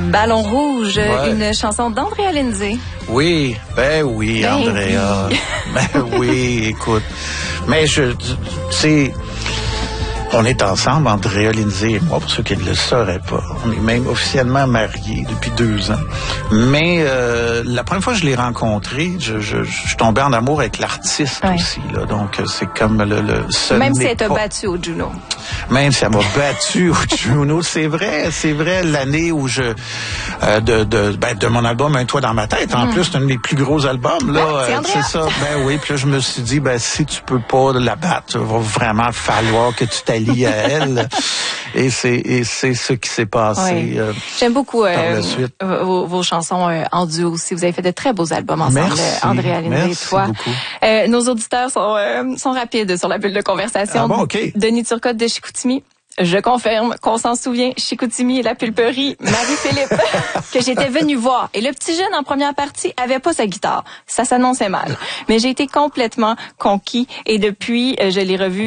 Ballon rouge, Ouais. une chanson d'Andrea Lindsay. Oui, Andrea. Oui. Ben oui, écoute. Mais c'est... On est ensemble, Andrea Lindsay et moi, pour ceux qui ne le sauraient pas. On est même officiellement mariés depuis 2 ans. Mais la première fois que je l'ai rencontré, je suis tombé en amour avec l'artiste aussi. Là. Donc, c'est comme ce Même si n'est elle t'a pas... battu au Juno. Même si elle m'a battu au Juno, c'est vrai, l'année où de mon album Un toit dans ma tête. En plus, c'est un de mes plus gros albums, là. C'est ça. Ben oui, puis là, je me suis dit, si tu peux pas la battre, il va vraiment falloir que tu t'allies à elle. Et c'est ce qui s'est passé. Oui. J'aime beaucoup par la suite. vos chansons en duo aussi. Vous avez fait de très beaux albums ensemble, Andrea Lindsay et toi. Beaucoup. Nos auditeurs sont rapides sur la bulle de conversation. Ah bon, OK. Denis Turcotte de Chicoutimi. Je confirme qu'on s'en souvient, Chicoutimi et la pulperie, Marie-Philippe, que j'étais venue voir. Et le petit jeune en première partie avait pas sa guitare. Ça s'annonçait mal. Mais j'ai été complètement conquis et depuis, je l'ai revu